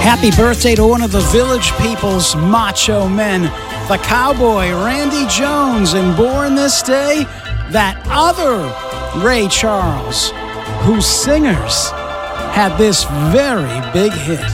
Happy birthday to one of the Village People's macho men, the cowboy Randy Jones, and born this day, that other Ray Charles, whose singers had this very big hit.